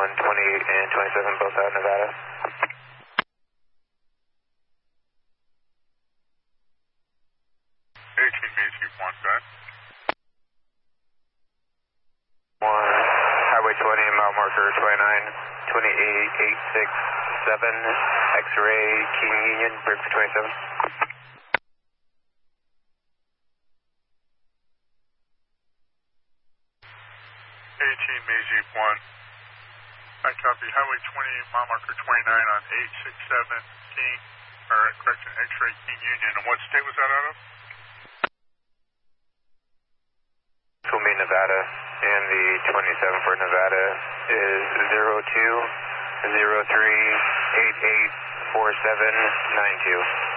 28 and 27, both out of Nevada. 18 Macy 1, back. 1, Highway 20, mile marker 29, 28867, X-ray, King Union, break for 27. 18 Mazy 1. I copy. Highway 20, mile marker 29 on 867 King, or correction, X-ray King Union. And what state was that out of? This will be Nevada, and the 27 for Nevada is 0203884792.